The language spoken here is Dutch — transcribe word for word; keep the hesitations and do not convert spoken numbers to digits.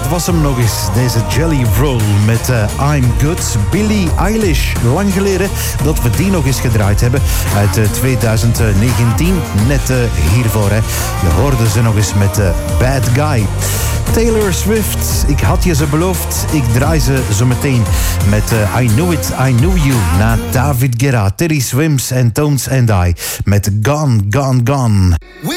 dat was hem nog eens. Deze Jelly Roll met uh, I'm Good. Billie Eilish. Lang geleden dat we die nog eens gedraaid hebben. Uit uh, twintig negentien. Net uh, hiervoor. Hè. Je hoorde ze nog eens met uh, Bad Guy. Taylor Swift. Ik had je ze beloofd. Ik draai ze zo meteen met uh, I Knew It, I Knew You. Na David Guetta, Teddy Swims en Tones and I. Met Gone, Gone, Gone.